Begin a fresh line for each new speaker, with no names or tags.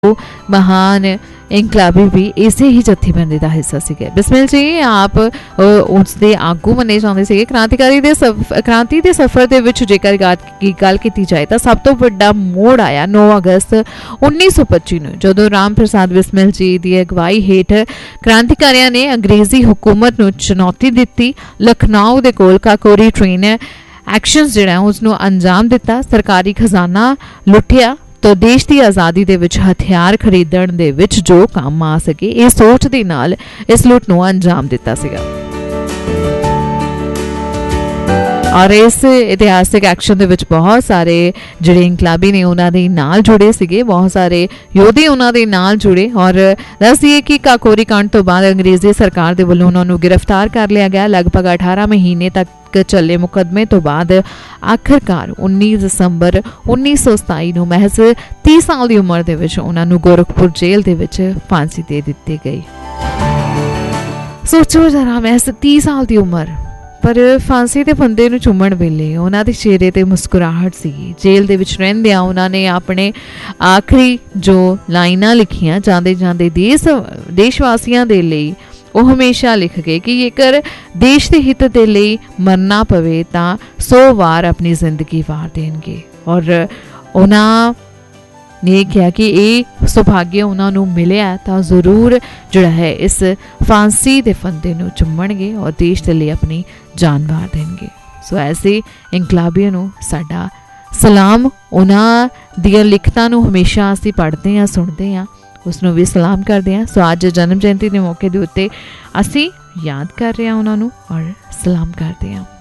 महान इनकलाबी भी इसे ही जत्थेबंदी का हिस्सा सीगे। बिस्मिल जी आप उसके आगू मने जाते थे। क्रांति के सफ़र के विच जेकर गल की जाए तो सब तो बड़ा मोड़ आया 9 अगस्त 1925 ਨੂੰ ਜਦੋਂ राम प्रसाद बिस्मिल जी की अगवाई हेठ क्रांतिकारियों ने अंग्रेजी हुकूमत ਨੂੰ चुनौती दी। लखनऊ के कोल काकोरी ट्रेन एक्शनस जिहड़ा उसनूं अंजाम दिता। सरकारी खजाना लुटिया तो देश की आज़ादी दे विच हथियार खरीदण दे विच जो काम आ सके इस सोच दे नाल इस लुट नूं अंजाम दिता सीगा। और इस इतिहासिक एक्शन दे विच बहुत सारे जिहड़े इनकलाबी ने उन्हां दे नाल जुड़े सीगे, बहुत सारे योधे उन्हां दे नाल जुड़े। और दस दिए कि काकोरी कांड तो बाद अंग्रेजी सरकार दे वल्लों उन्हां नूं गिरफ्तार कर लिया गया। लगभग 18 महीने तक चले मुकदमे तो बाद आखिरकार 19 दिसंबर 1927 ਨੂੰ महज 30 साल की उम्र ਦੇ ਵਿੱਚ ਉਹਨਾਂ ਨੂੰ गोरखपुर जेल ਦੇ ਵਿੱਚ फांसी दे ਦਿੱਤੀ गई। सोचो जरा महज 30 साल की उम्र, पर फांसी ਦੇ ਬੰਦੇ ਨੂੰ ਚੁੰਮਣ ਵੇਲੇ ਉਹਨਾਂ ਦੇ ਚਿਹਰੇ ਤੇ ਮੁਸਕਰਾਹਟ ਸੀ। जेल ਦੇ ਵਿੱਚ ਰਹਿੰਦਿਆਂ ਉਹਨਾਂ ਨੇ ਆਪਣੇ ਆਖਰੀ जो ਲਾਈਨਾਂ ਲਿਖੀਆਂ ਜਾਂਦੇ ਜਾਂਦੇ देश वासियों के लिए ਉਹ हमेशा लिख गए कि जेकर देश के हित के लिए मरना पवे तो 100 वार अपनी जिंदगी वार देंगे। और उन्होंने कहा कि ये सौभाग्य उन्होंने मिले तो जरूर जोड़ा है इस फांसी के फंदे नूं चुम्मणगे और देश के लिए अपनी जान वार देंगे। सो ऐसे इनकलाबियों नूं साडा सलाम। उन्हां दियां लिखतां नूं हमेशा असीं पढ़ते हैं, सुनते हैं, उसनों भी सलाम करते हैं। सो अज जन्म जयंती के मौके के उत्ते असी याद कर रहे हैं उन्होंने और सलाम करते हैं।